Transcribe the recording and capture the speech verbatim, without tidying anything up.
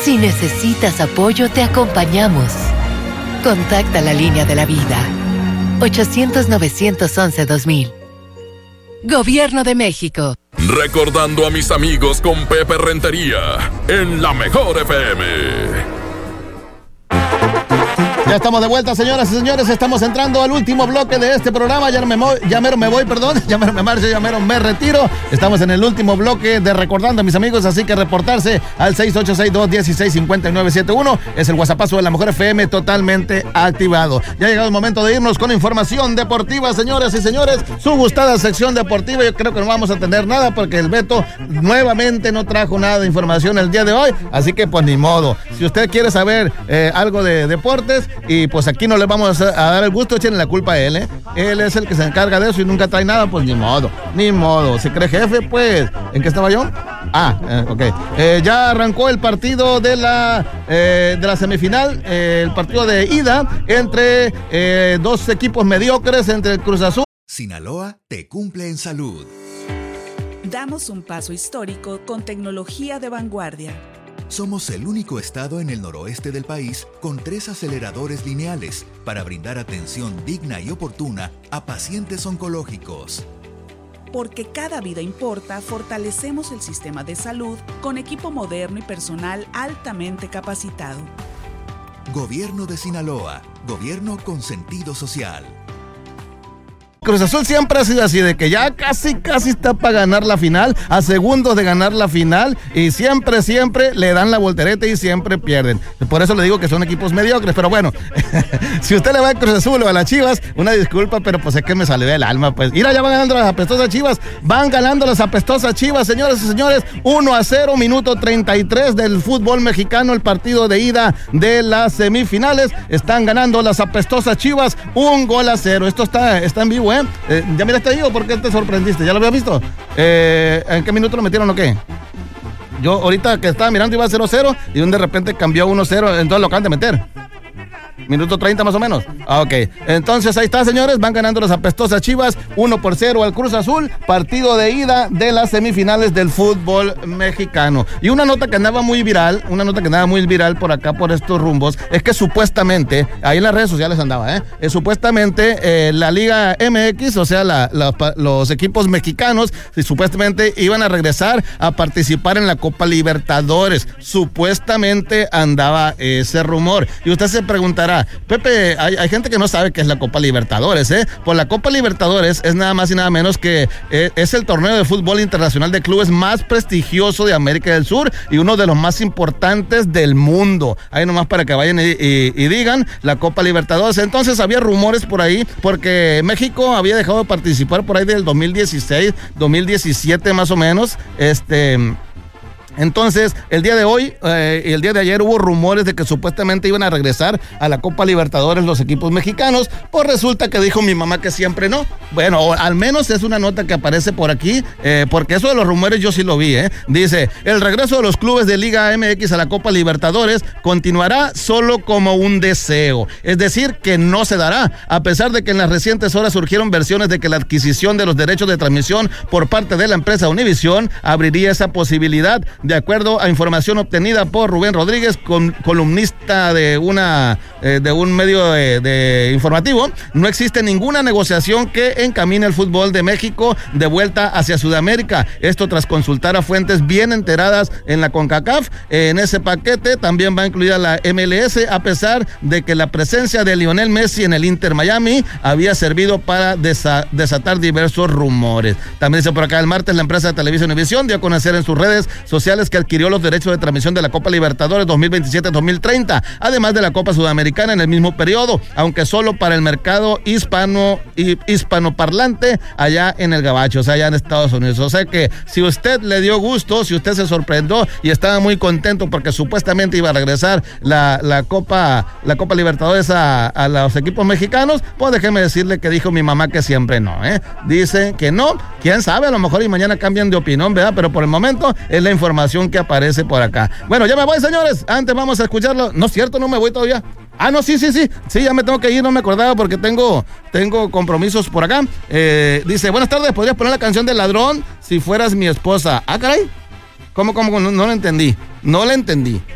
Si necesitas apoyo, te acompañamos. Contacta la línea de la vida. ochocientos, novecientos once, dos mil. Gobierno de México. Recordando a mis amigos con Pepe Rentería en la Mejor F M. Ya estamos de vuelta, señoras y señores. Estamos entrando al último bloque de este programa. Ya, me, ya mero me voy, perdón. Ya mero me marcho, ya mero me retiro. Estamos en el último bloque de Recordando a mis amigos. Así que reportarse al seis ocho seis, dos uno seis, cinco nueve siete uno. Es el WhatsAppazo de la Mejor F M totalmente activado. Ya ha llegado el momento de irnos con información deportiva, señoras y señores. Su gustada sección deportiva. Yo creo que no vamos a tener nada porque el Beto nuevamente no trajo nada de información el día de hoy. Así que pues ni modo. Si usted quiere saber eh, algo de deportes, y pues aquí no le vamos a, a dar el gusto, echen la culpa a él, ¿eh? Él es el que se encarga de eso y nunca trae nada, pues ni modo, ni modo. Se cree jefe, pues. ¿En qué estaba yo? Ah, eh, ok. Eh, ya arrancó el partido de la, eh, de la semifinal, eh, el partido de ida entre eh, dos equipos mediocres, entre el Cruz Azul. Sinaloa te cumple en salud. Damos un paso histórico con tecnología de vanguardia. Somos el único estado en el noroeste del país con tres aceleradores lineales para brindar atención digna y oportuna a pacientes oncológicos. Porque cada vida importa, fortalecemos el sistema de salud con equipo moderno y personal altamente capacitado. Gobierno de Sinaloa, gobierno con sentido social. Cruz Azul siempre ha sido así, de que ya casi, casi está para ganar la final, a segundos de ganar la final, y siempre, siempre le dan la voltereta y siempre pierden. Por eso le digo que son equipos mediocres, pero bueno, si usted le va a Cruz Azul o a las Chivas, una disculpa, pero pues es que me salió del alma, pues. Mira, ya van ganando las apestosas Chivas, van ganando las apestosas Chivas, señores y señores, uno a cero, minuto treinta y tres del fútbol mexicano, el partido de ida de las semifinales, están ganando las apestosas Chivas, un gol a cero. Esto está, está en vivo, ¿eh? Eh, ¿Ya miraste ahí o por qué te sorprendiste? ¿Ya lo habías visto? Eh, ¿En qué minuto lo metieron o qué? Yo ahorita que estaba mirando iba a cero cero y de repente cambió uno cero, entonces lo acaban de meter. Minuto treinta más o menos. Ah, ok. Entonces ahí está, señores. Van ganando las apestosas Chivas. uno por cero al Cruz Azul. Partido de ida de las semifinales del fútbol mexicano. Y una nota que andaba muy viral, una nota que andaba muy viral por acá, por estos rumbos, es que supuestamente, ahí en las redes sociales andaba, ¿eh? eh supuestamente eh, la Liga M X, o sea, la, la, los equipos mexicanos, supuestamente iban a regresar a participar en la Copa Libertadores. Supuestamente andaba ese rumor. Y usted se preguntará, Pepe, hay, hay gente que no sabe qué es la Copa Libertadores, ¿eh? Pues la Copa Libertadores es nada más y nada menos que eh, es el torneo de fútbol internacional de clubes más prestigioso de América del Sur y uno de los más importantes del mundo. Ahí nomás para que vayan y, y, y digan la Copa Libertadores. Entonces había rumores por ahí porque México había dejado de participar por ahí del dos mil dieciséis, dos mil diecisiete más o menos. Este... Entonces, el día de hoy eh, y el día de ayer hubo rumores de que supuestamente iban a regresar a la Copa Libertadores los equipos mexicanos, pues resulta que dijo mi mamá que siempre no. Bueno, al menos es una nota que aparece por aquí, eh, porque eso de los rumores yo sí lo vi, ¿eh? Dice, el regreso de los clubes de Liga M X a la Copa Libertadores continuará solo como un deseo, es decir, que no se dará, a pesar de que en las recientes horas surgieron versiones de que la adquisición de los derechos de transmisión por parte de la empresa Univisión abriría esa posibilidad. De acuerdo a información obtenida por Rubén Rodríguez, con, columnista de una eh, de un medio de, de informativo, no existe ninguna negociación que encamine el fútbol de México de vuelta hacia Sudamérica. Esto tras consultar a fuentes bien enteradas en la CONCACAF. En ese paquete también va incluida la M L S, a pesar de que la presencia de Lionel Messi en el Inter Miami había servido para desa- desatar diversos rumores. También dice por acá, el martes la empresa de televisión Univisión dio a conocer en sus redes sociales que adquirió los derechos de transmisión de la Copa Libertadores dos mil veintisiete dos mil treinta, además de la Copa Sudamericana en el mismo periodo, aunque solo para el mercado hispano y hispanoparlante allá en el Gabacho, o sea, allá en Estados Unidos. O sea que si usted le dio gusto, si usted se sorprendió y estaba muy contento porque supuestamente iba a regresar la, la Copa la Copa Libertadores a, a los equipos mexicanos, pues déjeme decirle que dijo mi mamá que siempre no, ¿eh? Dice que no, quién sabe, a lo mejor y mañana cambian de opinión, ¿verdad? Pero por el momento es la información que aparece por acá. Bueno, ya me voy, señores. Antes vamos a escucharlo. No es cierto, no me voy todavía. Ah, no, sí, sí, sí. Sí, ya me tengo que ir, no me acordaba porque tengo, tengo compromisos por acá. Eh, dice, buenas tardes, ¿podrías poner la canción del ladrón si fueras mi esposa? Ah, caray. ¿Cómo, cómo? No, no lo entendí. No lo entendí.